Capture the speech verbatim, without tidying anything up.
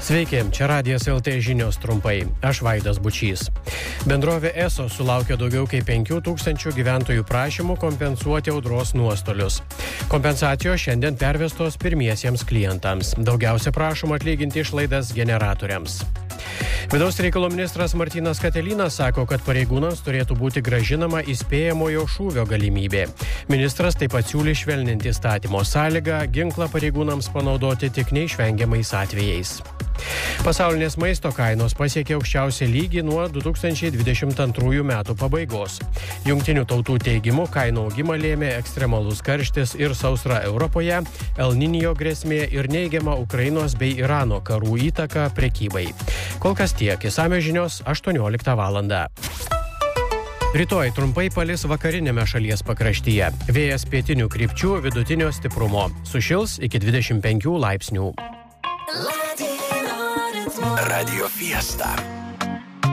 Sveiki, čia Radijas L T žinios trumpai. Aš Vaidas Bučys. Bendrovė ESO sulaukė daugiau kaip penkių tūkstančių gyventojų prašymų kompensuoti audros nuostolius. Kompensacijos šiandien pervestos pirmiesiems klientams. Daugiausia prašoma atlyginti išlaidas generatoriams. Vidaus reikalų ministras Martynas Katelynas sako, kad pareigūnams turėtų būti grąžinama įspėjamojo šūvio galimybė. Ministras taip pat siūlė švelninti įstatymo sąlygą ginklą pareigūnams panaudoti tik neišvengiamais atvejais. Pasaulinės maisto kainos pasiekė aukščiausią lygį nuo du tūkstančiai dvidešimt antrųjų metų pabaigos. Jungtinių tautų teigimu kainų augimą lėmė ekstremalus karštis ir sausra Europoje, El Niño grėsmė ir neigiama Ukrainos bei Irano karų įtaka prekybai. Kol kas tiek, išsamios žinios aštuonioliktą valandą. Rytoj trumpai palis vakarinėme šalies pakraštyje. Vėjas pietinių krypčių vidutinio stiprumo. Sušils iki dvidešimt penkių laipsnių. Radio Fiesta.